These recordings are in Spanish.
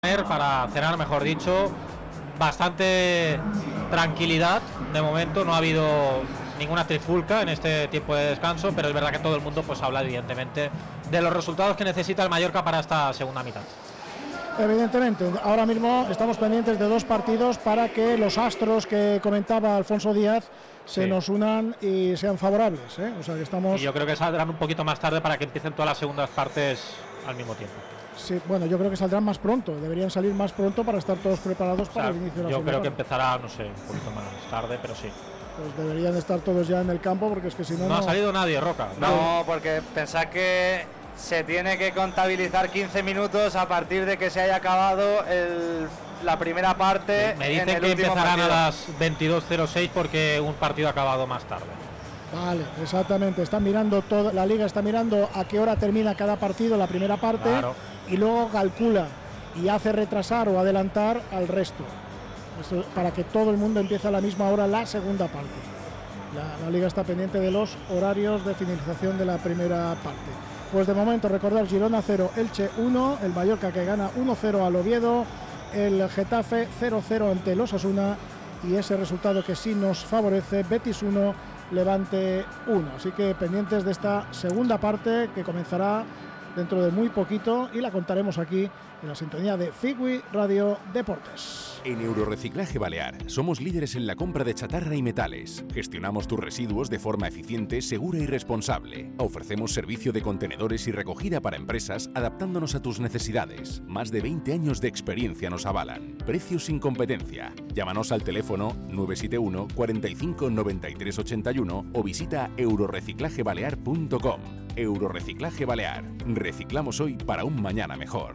Para cenar, mejor dicho, bastante tranquilidad de momento, no ha habido ninguna trifulca en este tiempo de descanso, pero es verdad que todo el mundo pues habla evidentemente de los resultados que necesita el Mallorca para esta segunda mitad. Evidentemente, ahora mismo estamos pendientes de dos partidos para que los astros que comentaba Alfonso Díaz se nos unan y sean favorables, ¿eh? O sea que estamos... Y yo creo que saldrán un poquito más tarde para que empiecen todas las segundas partes al mismo tiempo. Sí, bueno, yo creo que saldrán más pronto, deberían salir más pronto para estar todos preparados para el inicio de la Yo segunda creo que parte. empezará, no sé, un poquito más tarde, pero sí. Pues deberían estar todos ya en el campo, porque es que si no... No ha salido nadie, Roca. No, porque pensad que se tiene que contabilizar 15 minutos a partir de que se haya acabado la primera parte. Me dicen que empezarán a las 22:06 porque un partido ha acabado más tarde. Vale, exactamente. Están mirando toda la liga, está mirando a qué hora termina cada partido, la primera parte, claro. Y luego calcula y hace retrasar o adelantar al resto. Esto, para que todo el mundo empiece a la misma hora la segunda parte. La liga está pendiente de los horarios de finalización de la primera parte. Pues de momento recordar: Girona 0, Elche 1, el Mallorca que gana 1-0 al Oviedo, el Getafe 0-0 ante el Osasuna, y ese resultado que sí nos favorece, Betis 1, Levante 1. Así que pendientes de esta segunda parte que comenzará dentro de muy poquito y la contaremos aquí en la sintonía de Figui Radio Deportes. En Eurorreciclaje Balear somos líderes en la compra de chatarra y metales. Gestionamos tus residuos de forma eficiente, segura y responsable. Ofrecemos servicio de contenedores y recogida para empresas adaptándonos a tus necesidades. Más de 20 años de experiencia nos avalan. Precios sin competencia. Llámanos al teléfono 971 45 93 81 o visita euroreciclagebalear.com. Eurorreciclaje Balear. Reciclamos hoy para un mañana mejor.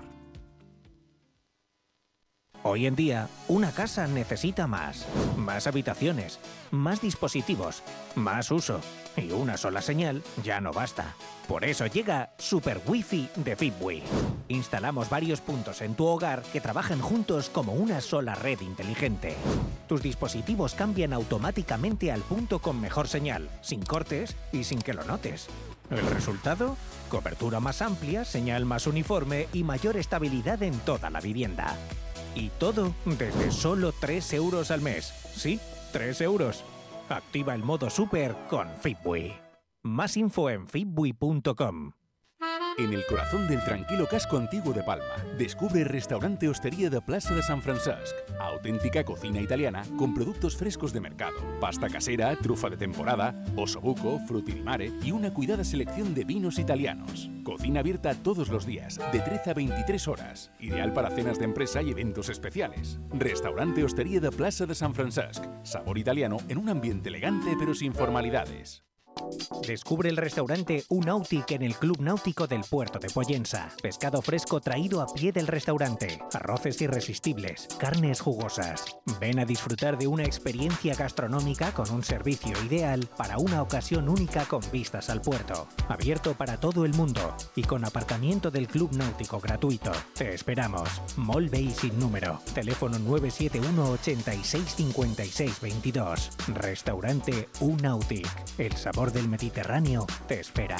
Hoy en día, una casa necesita más habitaciones, más dispositivos, más uso. Y una sola señal ya no basta. Por eso llega Super Wi-Fi de Fitbui. Instalamos varios puntos en tu hogar que trabajan juntos como una sola red inteligente. Tus dispositivos cambian automáticamente al punto con mejor señal, sin cortes y sin que lo notes. ¿El resultado? Cobertura más amplia, señal más uniforme y mayor estabilidad en toda la vivienda. Y todo desde solo 3 euros al mes. Sí, 3 euros. Activa el modo Super con Fitbui. Más info en fitbui.com. En el corazón del tranquilo casco antiguo de Palma, descubre el restaurante Hostería de Plaza de San Francesc. Auténtica cocina italiana con productos frescos de mercado, pasta casera, trufa de temporada, ossobuco, frutti di mare y una cuidada selección de vinos italianos. Cocina abierta todos los días, de 13 a 23 horas. Ideal para cenas de empresa y eventos especiales. Restaurante Hostería de Plaza de San Francesc. Sabor italiano en un ambiente elegante pero sin formalidades. Descubre el restaurante Unautic en el Club Náutico del Puerto de Pollensa. Pescado fresco traído a pie del restaurante, arroces irresistibles, carnes jugosas. Ven a disfrutar de una experiencia gastronómica con un servicio ideal para una ocasión única con vistas al puerto. Abierto para todo el mundo y con aparcamiento del Club Náutico gratuito. Te esperamos. Mall Bay sin número. Teléfono 971 86 56 22. Restaurante Unautic. El sabor del Mediterráneo te espera.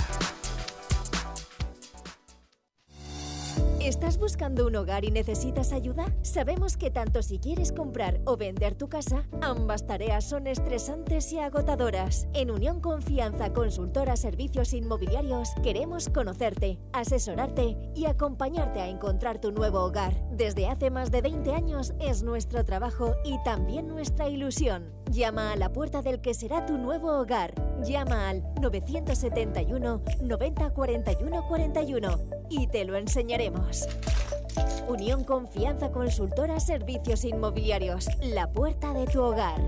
¿Estás buscando un hogar y necesitas ayuda? Sabemos que tanto si quieres comprar o vender tu casa, ambas tareas son estresantes y agotadoras. En Unión Confianza Consultora Servicios Inmobiliarios queremos conocerte, asesorarte y acompañarte a encontrar tu nuevo hogar. Desde hace más de 20 años es nuestro trabajo y también nuestra ilusión. Llama a la puerta del que será tu nuevo hogar. Llama al 971 90 41 41 y te lo enseñaremos. Unión Confianza Consultora Servicios Inmobiliarios, la puerta de tu hogar.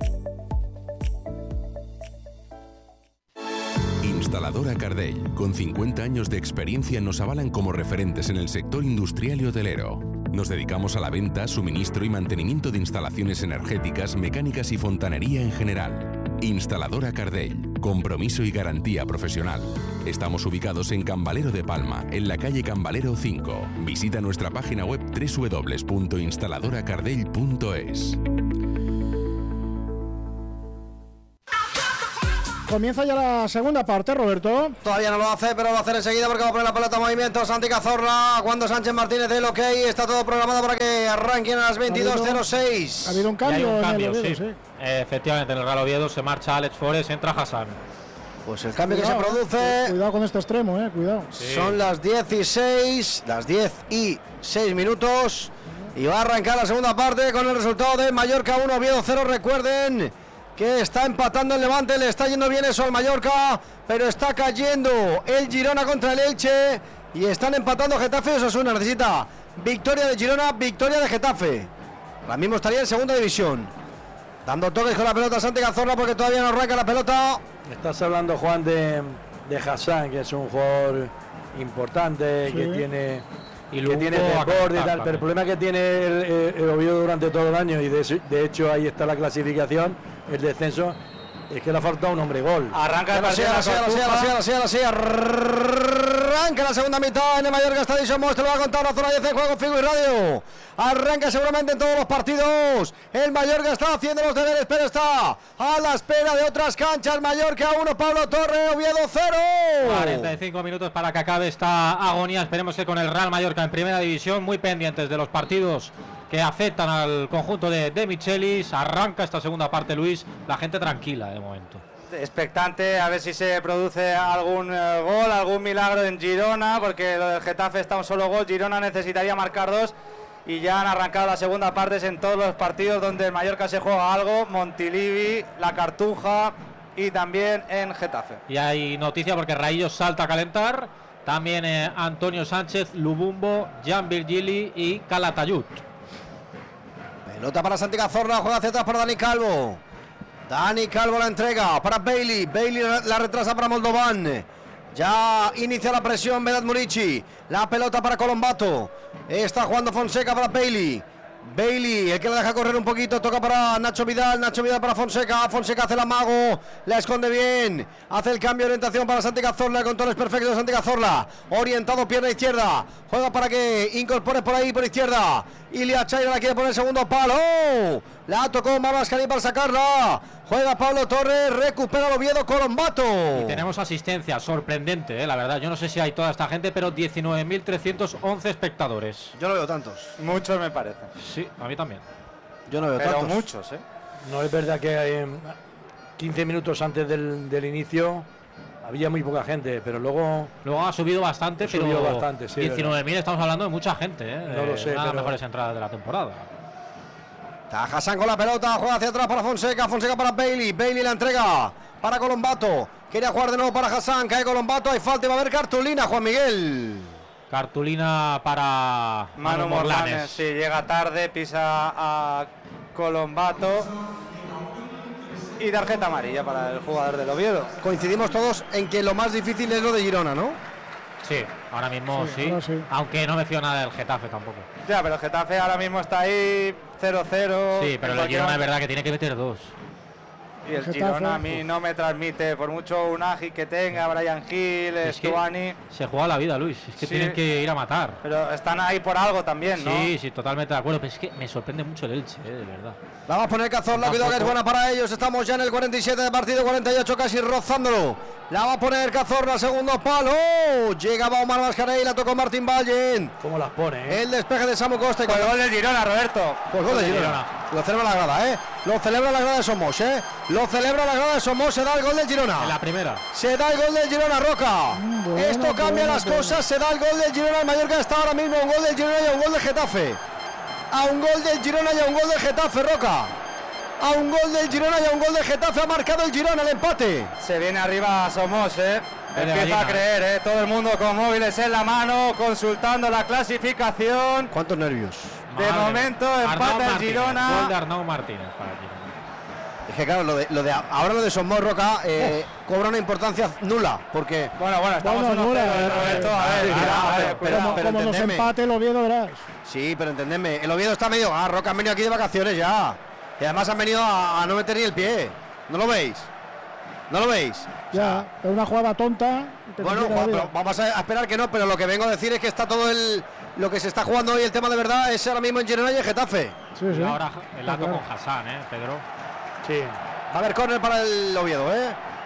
Instaladora Cardell, con 50 años de experiencia, nos avalan como referentes en el sector industrial y hotelero. Nos dedicamos a la venta, suministro y mantenimiento de instalaciones energéticas, mecánicas y fontanería en general. Instaladora Cardell, compromiso y garantía profesional. Estamos ubicados en Cambalero de Palma, en la calle Cambalero 5. Visita nuestra página web www.instaladoracardell.es. comienza ya la segunda parte, Roberto. Todavía no lo hace, pero lo va a hacer enseguida porque va a poner la pelota en movimiento. Santi Cazorla, cuando Sánchez Martínez del OK, está todo programado para que arranquen a las 22:06. Ha habido un cambio, un cambio, en el Oviedo, sí. Efectivamente, en el Real Oviedo se marcha Alex Forest, entra Hassan. Pues el cambio que se produce. Cuidado con este extremo, cuidado. Sí. Son las 10:06 minutos. Y va a arrancar la segunda parte con el resultado de Mallorca 1, Oviedo 0. Recuerden que está empatando el Levante, le está yendo bien eso al Mallorca, pero está cayendo el Girona contra el Elche y están empatando Getafe y Osasuna. Necesita victoria de Girona, victoria de Getafe. Ahora mismo estaría en segunda división. Dando toques con la pelota Santi Cazorla porque todavía no arranca la pelota. Estás hablando, Juan, de Hassan, que es un jugador importante, sí, que tiene desborde y tal, pero el problema que tiene el Oviedo durante todo el año, y de hecho ahí está la clasificación, el descenso, es que le ha faltado un hombre gol. Arranca el partido. Arranca la segunda mitad en el Mallorca Stadium. Te lo va a contar la zona 10 de juego, Figo y Radio. Arranca seguramente en todos los partidos. El Mallorca está haciendo los deberes, pero está a la espera de otras canchas. Mallorca 1, Pablo Torre, Oviedo 0. 45 minutos para que acabe esta agonía. Esperemos que con el Real Mallorca en primera división, muy pendientes de los partidos que afectan al conjunto de Michelis. Arranca esta segunda parte, Luis. La gente tranquila de momento. Expectante a ver si se produce algún gol, algún milagro en Girona, porque lo del Getafe está un solo gol. Girona necesitaría marcar 2 y ya han arrancado la segunda parte en todos los partidos donde el Mallorca se juega algo. Montilivi, La Cartuja y también en Getafe. Y hay noticia porque Raillos salta a calentar. También Antonio Sánchez, Lubumbo, Jan Virgili y Calatayud. Pelota para Santi Cazorla, juega hacia atrás para Dani Calvo. Dani Calvo la entrega para Bailey. Bailey la retrasa para Moldovan. Ya inicia la presión Vedat Murici. La pelota para Colombato. Está jugando Fonseca para Bailey. Bailey, el que la deja correr un poquito, toca para Nacho Vidal. Nacho Vidal para Fonseca. Fonseca hace el amago, la esconde bien. Hace el cambio de orientación para Santi Cazorla. El control es perfecto de Santi Cazorla. Orientado, pierna izquierda. Juega para que incorpore por ahí, por izquierda. Ilia Chaira la quiere poner segundo palo. La tocó Mabascani para sacarla. Juega Pablo Torres, recupera el Oviedo, Colombato. Y tenemos asistencia, sorprendente, la verdad. Yo no sé si hay toda esta gente, pero 19.311 espectadores. Yo no veo tantos. Muchos me parecen. Sí, a mí también. Yo no veo pero tantos. Muchos, No es verdad que 15 minutos antes del inicio había muy poca gente, pero luego ha subido bastante, sí, 19.000 estamos hablando de mucha gente, No lo sé, una de las pero mejores entradas de la temporada. Está Hassan con la pelota, juega hacia atrás para Fonseca, Fonseca para Bailey, Bailey la entrega para Colombato, quería jugar de nuevo para Hassan, cae Colombato, hay falta y va a haber cartulina, Juan Miguel. Cartulina para Manu Morlanes. Sí, llega tarde, pisa a Colombato. Y tarjeta amarilla para el jugador del Oviedo. Coincidimos todos en que lo más difícil es lo de Girona, ¿no? Sí, ahora mismo sí. Aunque no me fío nada del Getafe tampoco. Ya, pero el Getafe ahora mismo está ahí 0-0. Sí, pero el Girona es verdad que tiene que meter 2. Y el Girona a mí no me transmite, por mucho Unagi que tenga, Brian Hill, Stuani. Se juega la vida, Luis, es que tienen que ir a matar. Pero están ahí por algo también, ¿no? Sí, sí, totalmente de acuerdo, pero es que me sorprende mucho el Elche, de verdad. Vamos a poner Cazorla, cuidado que es buena para ellos, estamos ya en el 47 de partido, 48 casi rozándolo. La va a poner Cazorla, segundo palo. Llegaba Omar Mascarell, la tocó Martín Valle. ¿Cómo las pone? El despeje de Samu Costa. Pues gol del Girona, Roberto. Pues gol de Girona. Lo celebra la grada, Lo celebra la grada de Somos, Lo celebra la grada de Somos, se da el gol del Girona. En la primera. Se da el gol del Girona, Roca. Esto cambia las cosas, se da el gol del Girona. El Mallorca está ahora mismo a un gol del Girona y a un gol de Getafe. A un gol del Girona y a un gol de Getafe, Roca. A un gol del Girona y a un gol de Getafe ha marcado el Girona el empate. Se viene arriba Somos, Empieza a creer, todo el mundo con móviles en la mano, consultando la clasificación. ¿Cuántos nervios? De momento empata el Girona. Gol de Arnau Martínez para el Girona. Es que claro, ahora lo de Somos, Roca, cobra una importancia nula, porque... Bueno, estamos en Roberto, a ver, como nos empate el Oviedo, verás. Sí, pero entendedme, el Oviedo está medio... Roca han venido aquí de vacaciones ya. Y además han venido a no meter ni el pie. ¿No lo veis? ¿No lo veis? Ya, pero una jugada tonta. Bueno, pero vamos a esperar que no, pero lo que vengo a decir es que está todo lo que se está jugando hoy, el tema de verdad, es ahora mismo en Girona y en Getafe. Sí. Y ahora el dato con Hassan, Pedro. Sí. Va a haber córner para el Oviedo,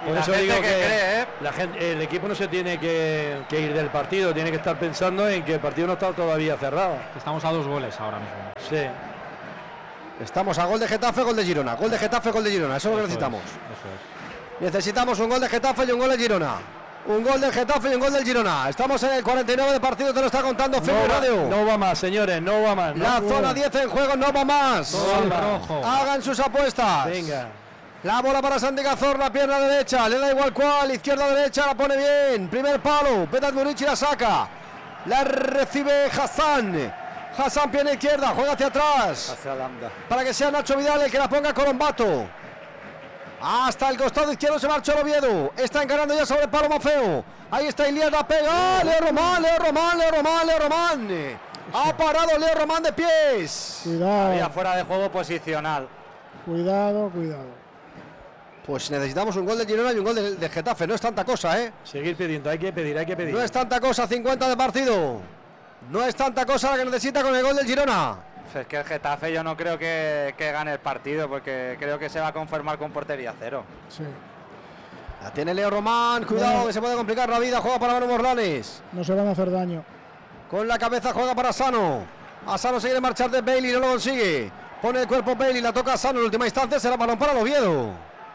Por eso digo que la gente, el equipo no se tiene que ir del partido, tiene que estar pensando en que el partido no está todavía cerrado. Estamos a 2 goles ahora mismo. Sí. Estamos a gol de Getafe, gol de Girona. Gol de Getafe, gol de Girona. Eso es lo que necesitamos. Eso es. Necesitamos un gol de Getafe y un gol de Girona. Un gol del Getafe y un gol del Girona. Estamos en el 49 de partido, te lo está contando Fede Radio. No va más, señores, no va más. La zona 10 en juego, no va más. Hagan sus apuestas. Venga. La bola para Santi Cazorla, pierna derecha, le da igual cual, izquierda derecha, la pone bien. Primer palo, Vedat Murici la saca. La recibe Hassan. Hassan, pierna izquierda, juega hacia atrás. Hacia Lambda. Para que sea Nacho Vidal el que la ponga Colombato. Hasta el costado izquierdo se marchó el Oviedo. Está encarando ya sobre el palo Mafeo. Ahí está Ilias, la pega. Leo Román. Ha parado Leo Román de pies. Cuidado. Había fuera de juego posicional. Cuidado. Pues necesitamos un gol de Girona y un gol de Getafe. No es tanta cosa, ¿eh? Seguir pidiendo, hay que pedir. No es tanta cosa, 50 de partido. No es tanta cosa la que necesita con el gol del Girona. Es que el Getafe yo no creo que gane el partido, porque creo que se va a conformar con portería cero. Sí. La tiene Leo Román, cuidado que se puede complicar la vida. Juega para Manu Morlanes. No se van a hacer daño. Con la cabeza juega para Asano. Asano se quiere marchar de Bailey, no lo consigue. Pone el cuerpo Bailey, la toca Asano en última instancia, será balón para el Oviedo.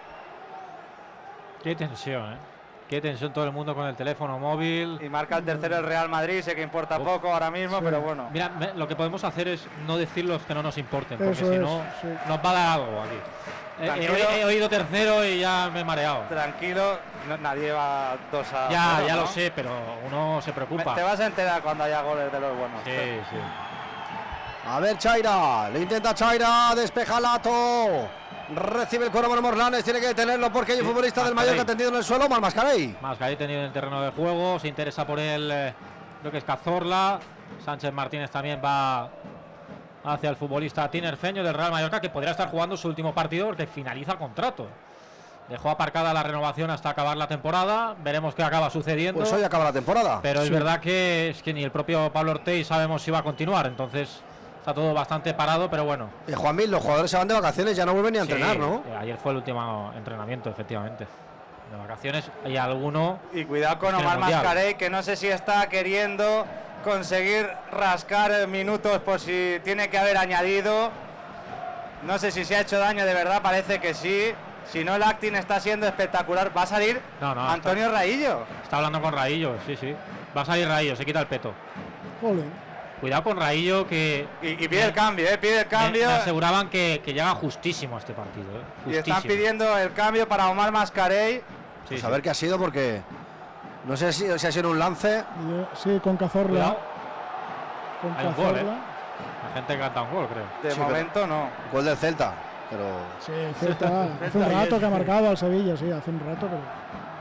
Qué tensión, Qué tensión todo el mundo con el teléfono móvil. Y marca el tercero el Real Madrid, sé que importa poco ahora mismo, Sí. pero bueno. Mira, lo que podemos hacer es no decir los que no nos importen, porque Eso si es, no sí. nos va a dar algo aquí. Tranquilo. He oído tercero y ya me he mareado. Tranquilo, nadie va 2-0. Ya ¿no? lo sé, pero uno se preocupa. Te vas a enterar cuando haya goles de los buenos. Sí. A ver, Chaira, le intenta Chaira, despeja Lato. Recibe el cuero Manu Morlanes, tiene que detenerlo porque hay un futbolista del Mallorca tendido en el suelo, Mascarey. Mascarey tenido en el terreno de juego, se interesa por él, creo que es Cazorla. Sánchez Martínez también va hacia el futbolista tinerfeño del Real Mallorca, que podría estar jugando su último partido porque finaliza contrato. Dejó aparcada la renovación hasta acabar la temporada, veremos qué acaba sucediendo. Pues hoy acaba la temporada. Pero es verdad que ni el propio Pablo Ortega sabemos si va a continuar, entonces está todo bastante parado, pero bueno. Juanmil, los jugadores se van de vacaciones, ya no vuelven ni a entrenar, ¿no? Ayer fue el último entrenamiento, efectivamente. De vacaciones hay alguno. Y cuidado con en el Omar Mundial. Mascarey, que no sé si está queriendo conseguir rascar minutos por si tiene que haber añadido. No sé si se ha hecho daño de verdad, parece que sí. Si no, el acting está siendo espectacular. Va a salir Antonio Raillo. Está hablando con Raillo, sí. Va a salir Raillo, se quita el peto. Ole. Cuidado con Raillo que... Y pide el cambio, pide el cambio. Me aseguraban que llega justísimo a este partido. Y están pidiendo el cambio para Omar Mascarey. Pues a ver qué ha sido, porque no sé si ha sido un lance. Sí, con Cazorla. Cuidado. Con Hay un gol, Cazorla. La gente canta un gol, creo. De momento no. Gol del Celta, pero... Sí, el Celta hace un rato que ha marcado al Sevilla, sí, hace un rato, pero...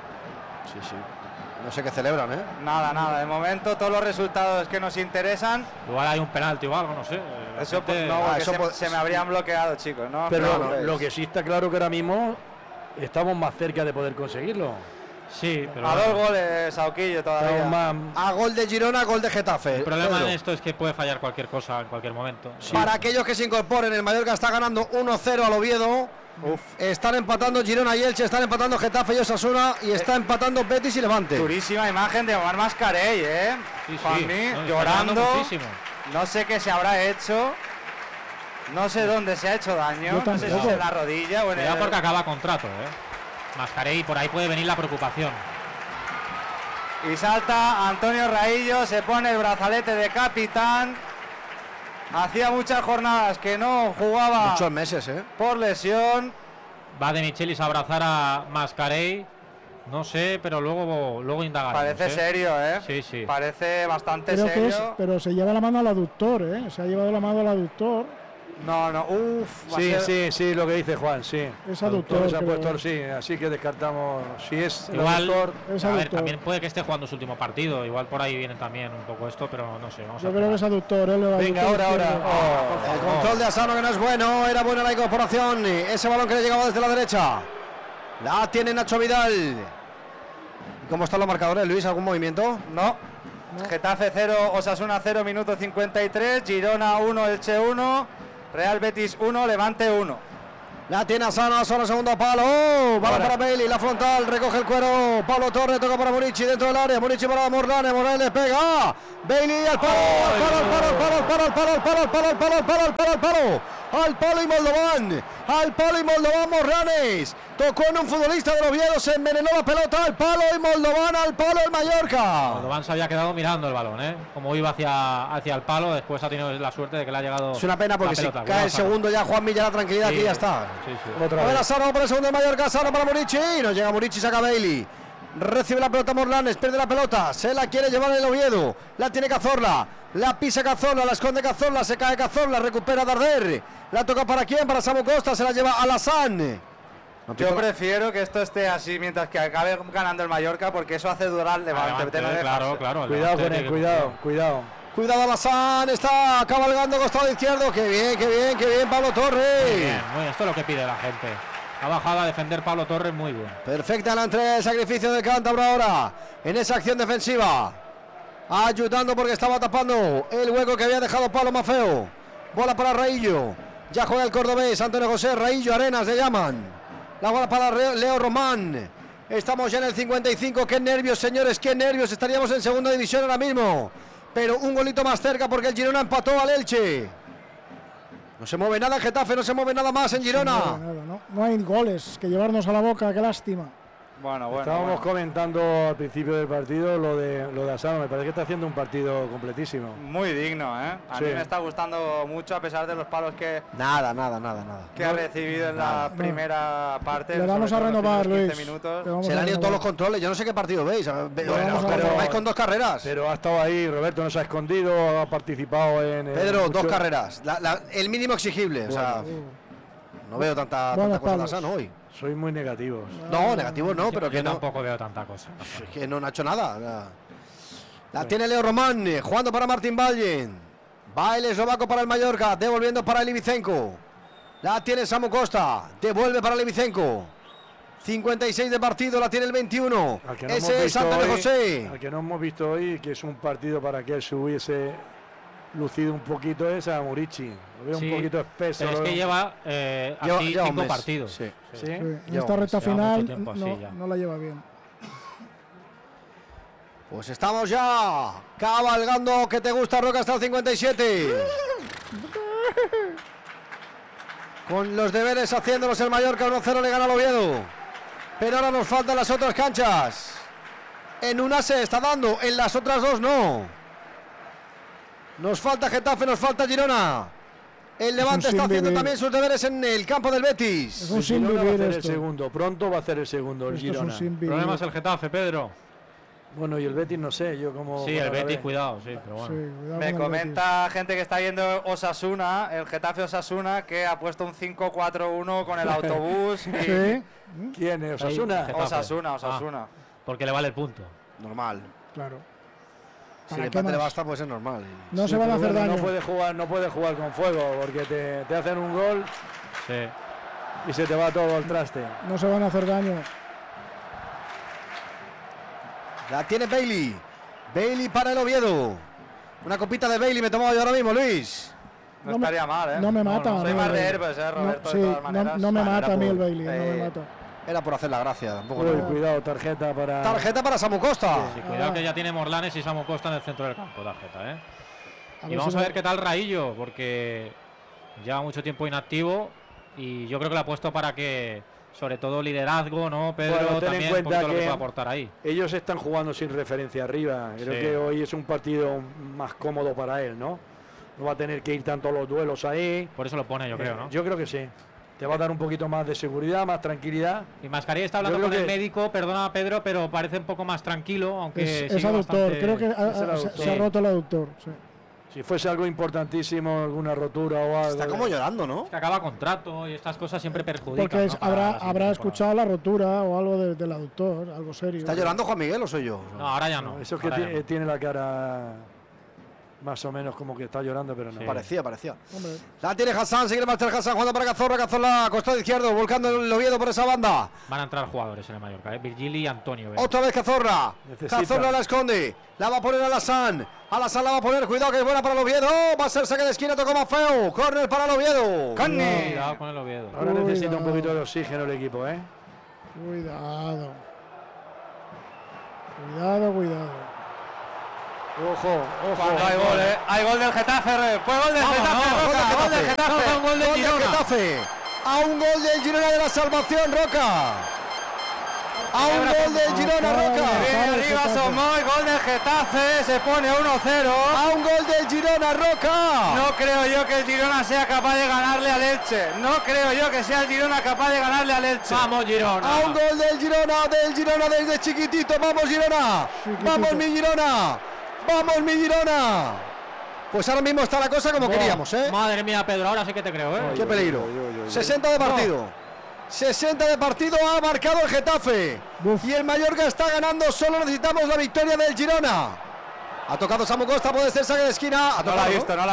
Sí. No sé qué celebran, ¿eh? Nada. De momento todos los resultados que nos interesan. Igual hay un penalti o algo, no sé. Eso, se me habrían bloqueado, chicos, ¿no? Pero lo que sí está claro que ahora mismo estamos más cerca de poder conseguirlo. Sí, pero a 2 goles, Sauquillo todavía. A gol de Girona, gol de Getafe. El problema en esto es que puede fallar cualquier cosa en cualquier momento. Sí. Para aquellos que se incorporen, el Mallorca está ganando 1-0 al Oviedo. Están empatando Girona y Elche, están empatando Getafe y Osasuna y está empatando Betis y Levante. Durísima imagen de Omar Mascarey, Sí, llorando. No sé qué se habrá hecho. No sé dónde se ha hecho daño. No sé si es en la rodilla o en el... porque acaba contrato, Mascarey, por ahí puede venir la preocupación. Y salta Antonio Raillo, se pone el brazalete de capitán. Hacía muchas jornadas que no jugaba. Muchos meses, por lesión. Va de Michelis a abrazar a Mascarey. No sé, pero luego indagaremos. Parece serio, Sí. Parece bastante Creo serio. Pero se lleva la mano al aductor, Se ha llevado la mano al aductor. No. Sí, lo que dice Juan, sí. Es aductor. Es apuestor, sí, así que descartamos. Si es igual, aductor. A ver, también puede que esté jugando su último partido. Igual por ahí viene también un poco esto, pero no sé. Yo creo que es aductor, Venga, ahora. El control de Asano que no es bueno, era buena la incorporación. Ese balón que le llegaba desde la derecha. La tiene Nacho Vidal. ¿Cómo están los marcadores, Luis? ¿Algún movimiento? No. Getafe 0, Osasuna 0, minuto 53. Girona 1, Elche 1. Real Betis 1, Levante 1. La tiene Asano, segundo palo. Bala para Bailey, la frontal, recoge el cuero. Pablo Torre, toca para Murici dentro del área. Murici para Morlanes, Morlanes le pega. Bailey al palo, al palo y Moldovan. Al palo y Moldovan Morlanes. Tocó en un futbolista del Oviedo, se envenenó la pelota al palo y Moldovan al palo el Mallorca. Moldovan se había quedado mirando el balón, como iba hacia el palo, después ha tenido la suerte de que le ha llegado. Es una pena porque si cae el segundo ya Juan Milla, la tranquilidad aquí ya está. Sí. A ver a Sano para el segundo de Mallorca, Sano para Murici, no llega Murici, saca Bailey. Recibe la pelota Morlanes, pierde la pelota, se la quiere llevar el Oviedo, la tiene Cazorla, la pisa Cazorla, la esconde Cazorla, se cae Cazorla, recupera Darder, la toca para quién, para Samu Costa, se la lleva a Alassane. Yo prefiero que esto esté así mientras que acabe ganando el Mallorca, porque eso hace durar el Levante. Claro. Cuidado con él, cuidado. Cuidado Alassane, está cabalgando costado izquierdo, qué bien Pablo Torres. Muy bien, esto es lo que pide la gente. Ha bajado a defender Pablo Torres muy bien. Perfecta la entrega del sacrificio del cántabro ahora en esa acción defensiva. Ayudando porque estaba tapando el hueco que había dejado Pablo Mafeo. Bola para Raillo. Ya juega el cordobés. Antonio José, Raillo, Arenas le llaman. La bola para Leo Román. Estamos ya en el 55. Qué nervios, señores, qué nervios. Estaríamos en segunda división ahora mismo. Pero un golito más cerca porque el Girona empató al Elche. No se mueve nada en Getafe, no se mueve nada más en Girona. No hay goles que llevarnos a la boca, qué lástima. Bueno. Estábamos comentando al principio del partido lo de Asano, me parece que está haciendo un partido completísimo. Muy digno, A mí me está gustando mucho a pesar de los palos que Nada. Que ha recibido en la primera parte. Le vamos a renovar, Luis. Se le han ido todos los controles, yo no sé qué partido veis. Pero vais con 2 carreras. Pero ha estado ahí, Roberto no se ha escondido, ha participado en... Pedro, 2 carreras, el mínimo exigible. O sea, no veo tanta cosa de Asano hoy. Soy muy negativo. No, negativo no, pero que yo no. Tampoco veo tanta cosa. Es que no ha hecho nada. La tiene Leo Román, jugando para Martín Valle. Va el eslovaco para el Mallorca, devolviendo para el Ibicenco. La tiene Samu Costa, devuelve para el Ibicenco. 56 de partido, la tiene el 21. Ese es Antonio José. Al que no hemos visto hoy, que es un partido para que él se hubiese lucido un poquito, es a Murici. Lo veo un poquito espeso. Pero es que lleva así 5 partidos. Sí. En esta recta final no la lleva bien. Pues estamos ya cabalgando, que te gusta, Roca, hasta el 57. Con los deberes haciéndolos el Mallorca, 1-0 le gana al Oviedo. Pero ahora nos faltan las otras canchas. En una se está dando, en las otras 2 no. Nos falta Getafe, nos falta Girona. El Levante está haciendo también sus deberes en el campo del Betis. Es un sin va a hacer esto. el segundo, pronto va a hacer el segundo el Girona. El problema es el Getafe, Pedro. Bueno, y el Betis no sé, yo como... Sí, el Betis, cuidado, sí, pero bueno. Me comenta gente que está viendo Osasuna, el Getafe Osasuna, que ha puesto un 5-4-1 con el autobús. Sí. ¿Quién es? ¿Osasuna? Osasuna. Porque le vale el punto. Normal. Claro. Si el empate le basta, pues es normal. No se van a hacer daño. No puede jugar con fuego, porque te hacen un gol y se te va todo al traste. No se van a hacer daño. La tiene Bailey. Bailey para el Oviedo. Una copita de Bailey me tomaba yo ahora mismo, Luis. No estaría mal, No me mata. Soy más de Herbes, Roberto, de todas maneras. No me mata a mí el Bailey, no me mata. Era por hacer la gracia. Tampoco cuidado, tarjeta para Samu Costa. Sí, cuidado que ya tiene Morlanes y Samu Costa en el centro del campo, tarjeta, Y vamos a ver qué tal Raillo, porque lleva mucho tiempo inactivo y yo creo que lo ha puesto para que, sobre todo liderazgo, ¿no, Pedro? Bueno, ten también en cuenta lo que que puede aportar ahí. Ellos están jugando sin referencia arriba. Creo que hoy es un partido más cómodo para él, ¿no? No va a tener que ir tanto los duelos ahí. Por eso lo pone, yo creo, ¿no? Yo creo que sí. Te va a dar un poquito más de seguridad, más tranquilidad. Y Mascarilla está hablando con el médico, perdona Pedro, pero parece un poco más tranquilo, aunque es aductor, creo que se ha roto el aductor. Sí. Si fuese algo importantísimo, alguna rotura o algo. Está como llorando, ¿no? Es que acaba contrato y estas cosas siempre perjudican. Porque habrá escuchado la rotura o algo del aductor, algo serio. ¿Está llorando Juan Miguel o soy yo? No, ahora ya no. Eso es que tiene la cara. más o menos como que está llorando, pero no. Sí. Parecía. Hombre. La tiene Hassan, se quiere marchar Hassan jugando para Cazorla. Cazorla, costado izquierdo, volcando el Oviedo por esa banda. Van a entrar jugadores en el Mallorca, Virgili y Antonio. Otra vez Cazorla. Cazorla la esconde. La va a poner Alassane. Alassane la va a poner. Cuidado que es buena para el Oviedo. Va a ser saque de esquina, tocó más feo. Córner para el Oviedo. Cuidado con el Oviedo. Ahora necesita un poquito de oxígeno el equipo, ¿eh? Cuidado. Ojo. Hay gol, hay gol del Getafe. Fue gol del Getafe, Roca. Gol del Getafe. Gol del Girona. A un gol del Girona de la salvación, Roca. A un gol del Girona, Roca. Viene arriba Somoy, gol del Getafe, se pone 1-0. A un gol del Girona, Roca. No creo yo que el Girona sea capaz de ganarle al Elche. No creo yo que sea el Girona capaz de ganarle al Elche. Vamos, Girona. A un gol del Girona desde chiquitito. Vamos, Girona. Vamos, mi Girona. Vamos, mi Girona. Pues ahora mismo está la cosa como queríamos, ¿eh? Madre mía, Pedro, ahora sí que te creo, ¿eh? Qué peligro. 60 de partido. 60 de partido ha marcado el Getafe. Y el Mallorca está ganando. Solo necesitamos la victoria del Girona. Ha tocado Samu Costa, puede ser saque de esquina. No la ha visto. Le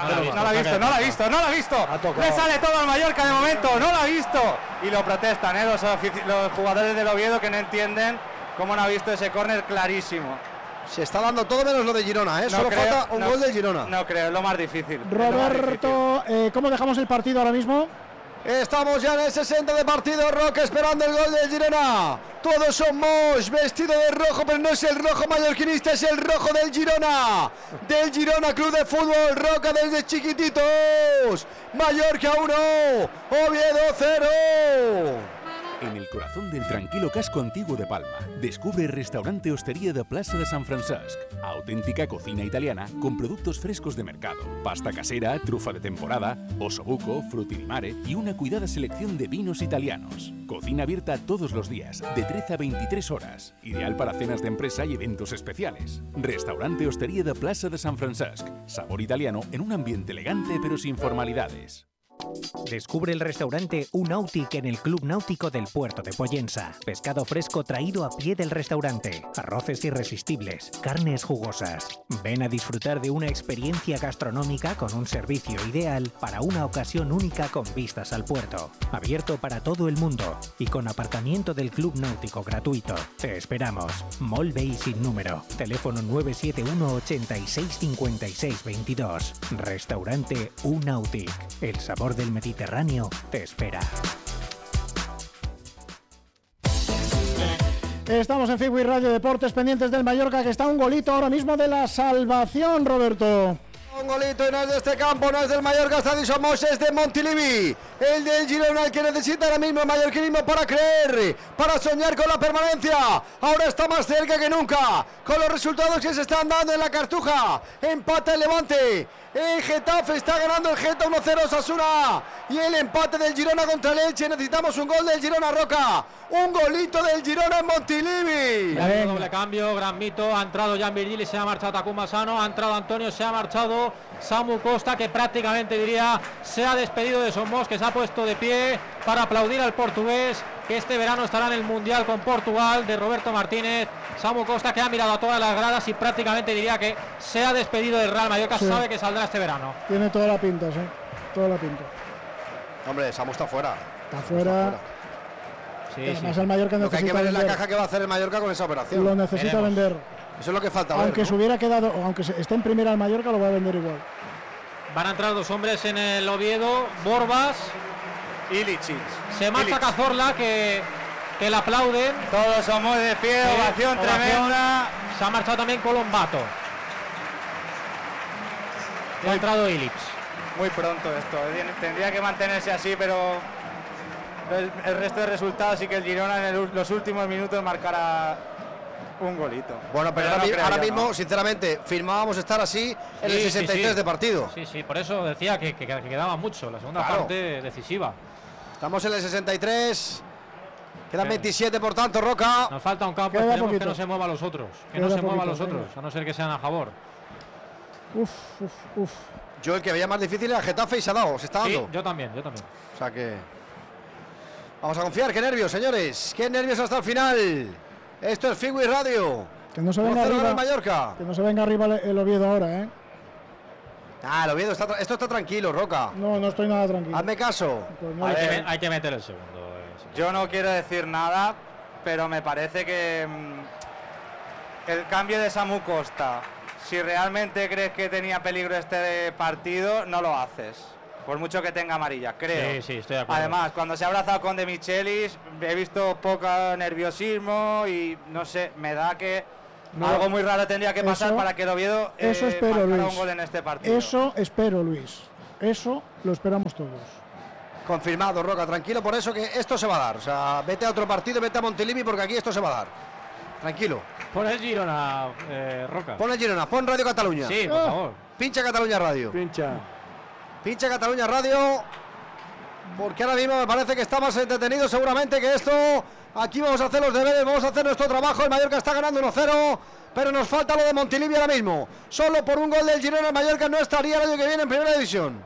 sale todo al Mallorca de momento, no la ha visto. Y lo protestan, los jugadores del Oviedo que no entienden cómo no ha visto ese córner clarísimo. Se está dando todo menos lo de Girona, ¿eh? Solo falta un gol del Girona. No creo, es lo más difícil. Roberto, ¿cómo dejamos el partido ahora mismo? Estamos ya en el 60 de partido, Roque esperando el gol del Girona. Todos somos vestido de rojo, pero no es el rojo mallorquinista, es el rojo del Girona. Del Girona Club de Fútbol, Roca desde chiquititos. Mallorca 1, Oviedo 0. En el corazón del tranquilo casco antiguo de Palma, descubre Restaurante Hostería de Plaça de Sant Francesc. Auténtica cocina italiana con productos frescos de mercado, pasta casera, trufa de temporada, osobuco, frutti di mare y una cuidada selección de vinos italianos. Cocina abierta todos los días, de 13 a 23 horas. Ideal para cenas de empresa y eventos especiales. Restaurante Hostería de Plaça de Sant Francesc. Sabor italiano en un ambiente elegante pero sin formalidades. Descubre el restaurante Unautic en el Club Náutico del Puerto de Pollensa. Pescado fresco traído a pie del restaurante, arroces irresistibles, carnes jugosas. Ven a disfrutar de una experiencia gastronómica con un servicio ideal para una ocasión única con vistas al puerto. Abierto para todo el mundo y con aparcamiento del Club Náutico gratuito. Te esperamos. Mall Bay sin número. Teléfono 971 86 56 22. Restaurante Unautic. El sabor del Mediterráneo te espera. Estamos en Fibui Radio Deportes, pendientes del Mallorca, que está un golito ahora mismo de la salvación, Roberto. Un golito y no es de este campo, no es del Mallorca, está de Somos, es de Montilivi. El del Girona, el que necesita ahora mismo el mallorquinismo para creer, para soñar con la permanencia. Ahora está más cerca que nunca, con los resultados que se están dando en la Cartuja. Empata el Levante. El Getafe está ganando el Geta 1-0 Osasuna. Y el empate del Girona contra el Elche. Necesitamos un gol del Girona, Roca. Un golito del Girona en Montilivi. Doble cambio, gran mito. Ha entrado Jan Virgili, se ha marchado Takuma Sano. Ha entrado Antonio, se ha marchado Samu Costa, que prácticamente diría se ha despedido de Somos, que se ha puesto de pie para aplaudir al portugués, que este verano estará en el Mundial con Portugal, de Roberto Martínez. Samu Costa, que ha mirado a todas las gradas y prácticamente diría que se ha despedido del Real Mallorca, sí. Sabe que saldrá este verano. Tiene toda la pinta, sí, toda la pinta. Hombre, Samu está fuera. Está fuera. Sí, además el Mallorca lo que hay que ver es vender. la caja que va a hacer el Mallorca con esa operación. Lo necesita vender. Eso es lo que falta. Aunque ver, ¿no? Se hubiera quedado, aunque esté en primera el Mallorca, lo va a vender igual. Van a entrar dos hombres en el Oviedo, Borbas y Lichich. Se marcha Cazorla, que le aplauden. Todos somos de pie, ovación tremenda. Se ha marchado también Colombato. Ha entrado Illich. Muy pronto esto, tendría que mantenerse así, pero el resto de resultados sí que el Girona en los últimos minutos marcará un golito. Bueno, pero ahora mismo, ¿no? Sinceramente, firmábamos estar así en el 63 de partido. Sí, por eso decía que quedaba mucho, la segunda parte decisiva. Estamos en el 63, quedan 27 por tanto, Roca. Nos falta un campo, esperemos que no se mueva los otros, a no ser que sean a favor. Uf. Yo el que veía más difícil era Getafe y se ha dado, se está dando. Sí, yo también. O sea que vamos a confiar, qué nervios, señores, qué nervios hasta el final. Esto es Fibui Radio. Que no se venga arriba el Mallorca. Que no se venga arriba el Oviedo ahora, Ah, el Oviedo esto está tranquilo, Roca. No estoy nada tranquilo. Hazme caso. Pues no, Hay que meter el segundo. Yo no quiero decir nada, pero me parece que el cambio de Samu Costa, si realmente crees que tenía peligro este partido, no lo haces. Por mucho que tenga amarilla, creo. Sí, estoy de acuerdo. Además, cuando se ha abrazado con De Michelis, he visto poco nerviosismo y no sé, me da que algo muy raro tendría que pasar para que el Oviedo marcara un gol en este partido. Eso espero, Luis. Eso lo esperamos todos. Confirmado, Roca, tranquilo, por eso que esto se va a dar. O sea, vete a otro partido, vete a Montilivi porque aquí esto se va a dar. Tranquilo. Pon el Girona, Roca. Pon el Girona, pon Radio Cataluña. Sí, por favor. Pincha Cataluña Radio. Pincha Cataluña Radio. Porque ahora mismo me parece que está más entretenido seguramente que esto. Aquí vamos a hacer los deberes, vamos a hacer nuestro trabajo. El Mallorca está ganando 1-0, pero nos falta lo de Montilivi ahora mismo. Solo por un gol del Girona el Mallorca no estaría el año que viene en primera división.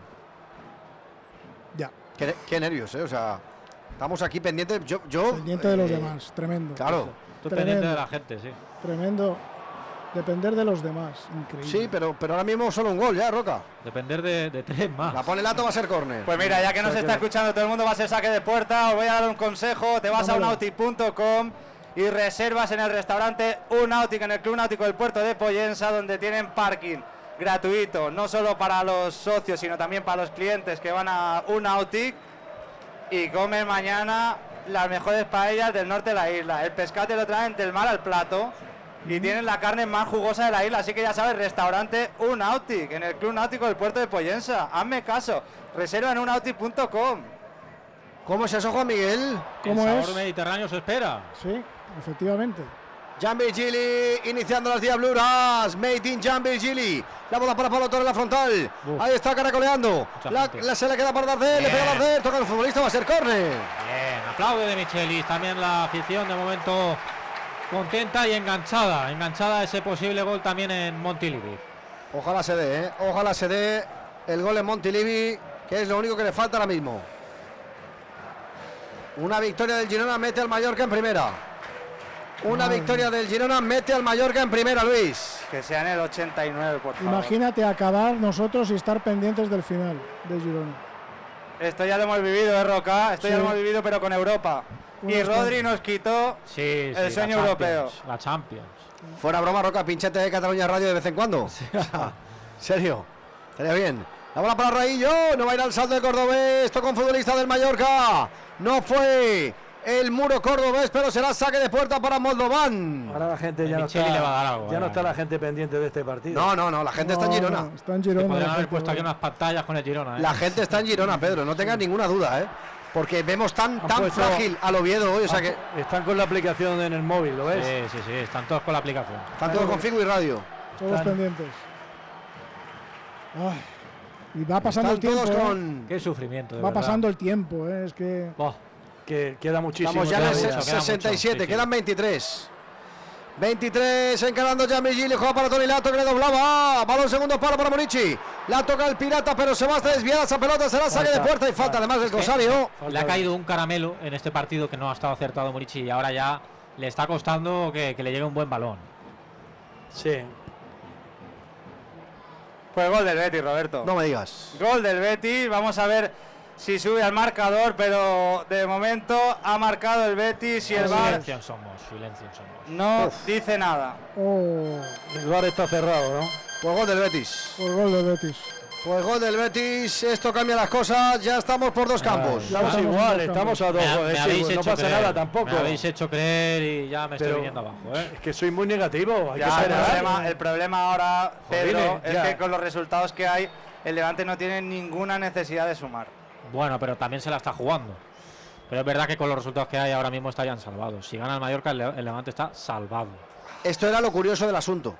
Ya. Qué nervios, o sea, estamos aquí pendientes. Pendiente de los demás, tremendo. Claro. Tú pendiente de la gente, sí. Tremendo. Depender de los demás, increíble. Sí, pero ahora mismo solo un gol ya, Roca. Depender de 3 más. La pone Lato, va a ser córner. Pues mira, ya que nos está escuchando todo el mundo, va a ser saque de puerta. Os voy a dar un consejo. Te vas a unautic.com y reservas en el restaurante Unautic, en el Club Náutico del Puerto de Pollensa, donde tienen parking gratuito, no solo para los socios, sino también para los clientes que van a Unautic y comen mañana las mejores paellas del norte de la isla. El pescado te lo traen del mar al plato y tienen la carne más jugosa de la isla. Así que ya sabes, restaurante Unautic, en el Club Náutico del Puerto de Pollensa. Hazme caso, reserva en unautic.com. ¿Cómo es eso, Juan Miguel? ¿Cómo el es? sabor mediterráneo se espera. Sí, efectivamente. Jan Virgili iniciando las diabluras. Made in Jan Virgili. La bola para Pablo Torres en la frontal. Ahí está caracoleando. Se le queda para Darder. Le pega Darder. Toca el futbolista. Va a ser córner. Bien, aplaude de Michelis. También la afición de momento contenta y enganchada. Enganchada a ese posible gol también en Montilivi. Ojalá se dé, ¿eh? Ojalá se dé el gol en Montilivi, que es lo único que le falta ahora mismo. Una victoria del Girona mete al Mallorca en primera. Una victoria del Girona mete al Mallorca en primera, Luis. Que sea en el 89, por favor. Imagínate acabar nosotros y estar pendientes del final de Girona. Esto ya lo hemos vivido, Roca. Esto ya lo hemos vivido, pero con Europa. Y Rodri nos quitó el sueño europeo. La Champions. Fuera broma, Roca, pinchete de Cataluña Radio de vez en cuando. ¿Serio? Estaría bien. La bola para Raillo. No va a ir al salto de Cordobés. Esto con futbolista del Mallorca. No fue el muro cordobés, pero será saque de puerta para Moldovan. Ahora la gente ya no está, le va a dar algo, ya no está la gente pendiente de este partido. No, la gente está en Girona. Está en Girona. Podrían haber puesto aquí unas pantallas con el Girona. La gente está en Girona, Pedro, no tengas ninguna duda, porque vemos tan frágil al Oviedo hoy, o sea que están con la aplicación en el móvil, ¿lo ves? Sí, están todos con la aplicación. Están todos con Figo y Radio. Todos pendientes. Ay, y va pasando el tiempo. Qué sufrimiento. Va pasando el tiempo, es que. Que queda muchísimo. Estamos ya en el 67, quedan 23. 23 encarando Jan Virgili, juega para Toni Lato que le doblaba. Balón segundo palo para Morici. La toca el Pirata, pero se va a desviar esa pelota. Será saque de puerta y falta además del Rosario. Le ha caído un caramelo en este partido que no ha estado acertado Morici y ahora ya le está costando que le llegue un buen balón. Sí. Pues gol del Betis, Roberto. No me digas. Gol del Betis. Vamos a ver si sube al marcador, pero de momento ha marcado el Betis y el VAR Silencio somos. no dice nada. El VAR está cerrado, ¿no? Pues gol del Betis. Pues gol del Betis. Esto cambia las cosas. Ya estamos por dos campos. Estamos igual, estamos a dos. No pasa nada tampoco. Me habéis hecho creer y ya me estoy viniendo abajo. Es que soy muy negativo. El problema ahora, Pedro, es que con los resultados que hay, el Levante no tiene ninguna necesidad de sumar. Bueno, pero también se la está jugando. Pero es verdad que con los resultados que hay ahora mismo estarían salvados. Si gana el Mallorca, el Levante está salvado. Esto era lo curioso del asunto.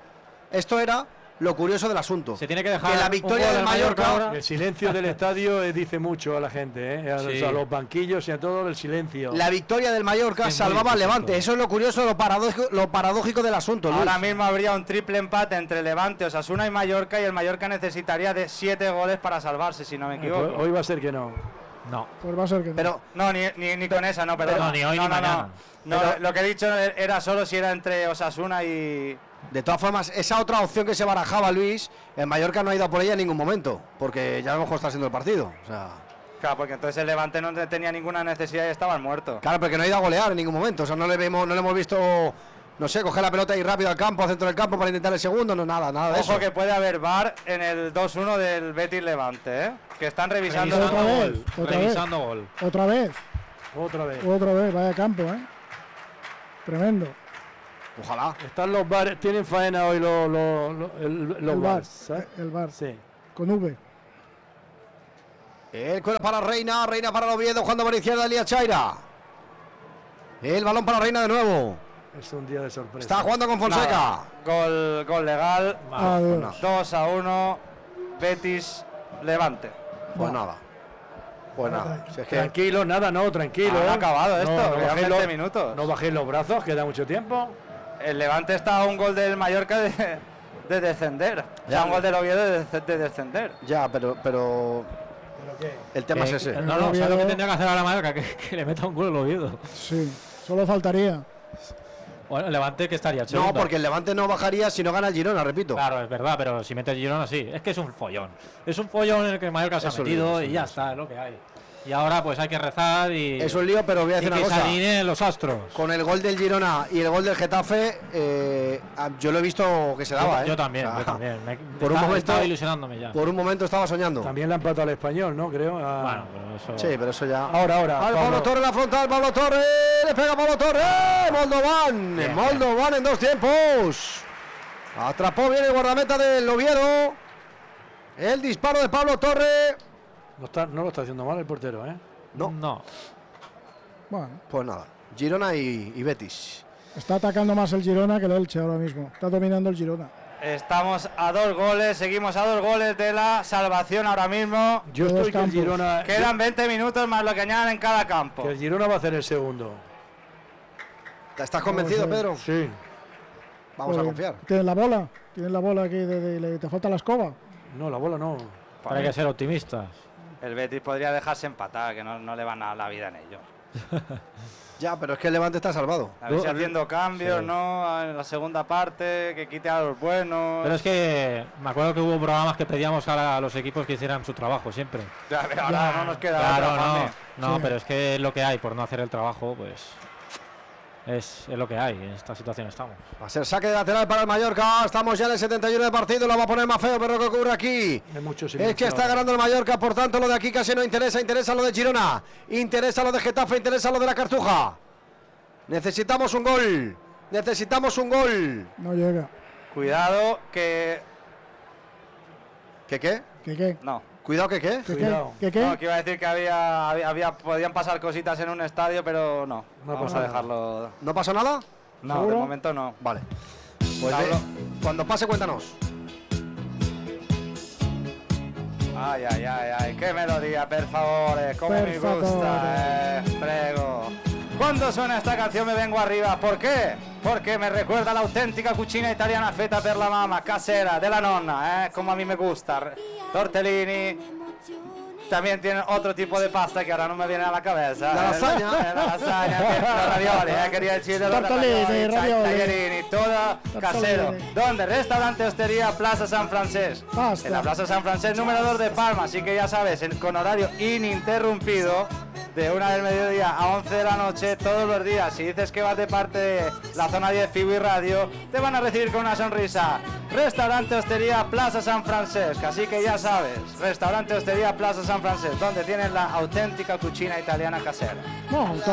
Se tiene que dejar que la victoria del Mallorca. El silencio del estadio dice mucho a la gente, a los banquillos y a todo el silencio. La victoria del Mallorca salvaba al Levante. Eso es lo curioso, lo paradójico del asunto. Ahora Luis. mismo habría un triple empate entre Levante, Osasuna y Mallorca, y el Mallorca necesitaría de 7 goles para salvarse, si no me equivoco. Hoy va a ser que no. No. Pues va a ser que no. Pero no, ni con esa, no, perdón. No, ni hoy ni mañana. No, lo que he dicho era solo si era entre Osasuna y De todas formas, esa otra opción que se barajaba, Luis, en Mallorca no ha ido por ella en ningún momento, porque ya vemos cómo está siendo el partido. O sea, claro, porque entonces el Levante no tenía ninguna necesidad y estaban muertos. claro, porque no ha ido a golear en ningún momento. O sea, no le hemos visto, no sé, coger la pelota y ir rápido al campo, al centro del campo para intentar el segundo, no, nada de eso. Ojo que puede haber VAR en el 2-1 del Betis Levante, ¿eh? Que están revisando gol. Otra vez, vaya campo, ¿eh? Tremendo. Ojalá. Están los bares, tienen faena hoy los VAR, ¿sabes? el VAR. Sí. Con V. El cuero para Reina para el Oviedo, jugando por izquierda Elías Chaira. El balón para Reina de nuevo. Es un día de sorpresa. Está jugando con Fonseca. Gol legal. Adiós. 2-1, Betis Levante. Pues nada. Si es que Tranquilo, tranquilo. Ha acabado esto, quedan 20 bajéis minutos. No bajéis los brazos, queda mucho tiempo. El Levante está a un gol del Mallorca de descender. Ya un gol del Oviedo de descender. ya, pero el tema es ese. No, ¿sabes lo que tendría que hacer ahora Mallorca? Que le meta un gol al Oviedo. Sí, solo faltaría. Bueno, el Levante que estaría No, porque el Levante no bajaría si no gana el Girona, repito. Claro, es verdad, pero si mete el Girona sí. Es que es un follón. Es un follón en el que el Mallorca se ha metido y ya está, es lo que hay. Y ahora pues hay que rezar y... Es un lío, pero voy a decir una cosa. Que se alineen los astros. Con el gol del Girona y el gol del Getafe, yo lo he visto que se daba, Yo también. Estaba ilusionándome ya. Por un momento estaba soñando. También le ha empatado al Español, ¿no? Creo. Bueno, pero eso... Sí, pero eso ya... Ahora. Pablo Torre en la frontal, Pablo Torre. Le pega Pablo Torre. Moldovan en 2 tiempos. Atrapó bien el guardameta del Oviedo. El disparo de Pablo Torre. No lo está haciendo mal el portero, ¿eh? No. Bueno, Pues nada, Girona y Betis. está atacando más el Girona que el Elche ahora mismo. Está dominando el Girona. Estamos a 2 goles, seguimos a 2 goles de la salvación ahora mismo. Yo Todos estoy que el campos. Girona... Quedan 20 minutos más lo que añadan en cada campo. Que el Girona va a hacer el segundo. ¿Estás convencido, Vamos a ver. Pedro? Sí. Vamos a confiar. ¿Tienes la bola? ¿Tienes la bola aquí? ¿Te falta la escoba? No, la bola no. Pero hay que ser optimistas. El Betis podría dejarse empatar, que no le van a la vida en ello. Ya, pero es que el Levante está salvado. A ver si haciendo cambios, ¿no? En la segunda parte, que quite a los buenos. Pero es que me acuerdo que hubo programas que pedíamos a los equipos que hicieran su trabajo siempre. Ya, pero ahora no nos queda Claro, otra, Juanmi. no, Sí. pero es que es lo que hay por no hacer el trabajo, pues es lo que hay, en esta situación estamos. Va a ser saque de lateral para el Mallorca. Estamos ya en el 71 de partido. Lo va a poner más feo, pero ¿qué ocurre aquí? Hay mucho Es silencio que está ahora. ganando el Mallorca, por tanto lo de aquí casi no interesa. Interesa lo de Girona, interesa lo de Getafe, interesa lo de la Cartuja. Necesitamos un gol. No llega. Cuidado que... ¿Qué? ¿Qué? No. Cuidado que qué. Cuidado. ¿Qué? No, que iba a decir que podían pasar cositas en un estadio, pero no. No Vamos pasa a dejarlo. ¿No pasó nada? No, ¿Seguro? de momento no. Vale. Pues Pablo. cuando pase, cuéntanos. Ay, qué melodía, per favore, como Per me gusta, prego. Cuando suena esta canción me vengo arriba, ¿por qué? Porque me recuerda la auténtica cucina italiana feta per la mamma, casera, de la nonna, como a mí me gusta. Tortellini. También tienen otro tipo de pasta que ahora no me viene a la cabeza. La lasaña. La lasaña, los ravioli, quería decir los Tortellini, ravioli. tallerini, todo casero. ¿Dónde? Restaurante Hostería Plaza San Francés. Basta. En la Plaza San Francés, número 2 de Palma. Así que ya sabes, con horario ininterrumpido, de 1 del mediodía a 11 de la noche, todos los días. Si dices que vas de parte de la zona 10 Fibu y Radio, te van a recibir con una sonrisa. Restaurante Hostería Plaza San Francés. Así que ya sabes, Restaurante Hostería Plaza San Francés, donde tienen la auténtica cucina italiana casera. No,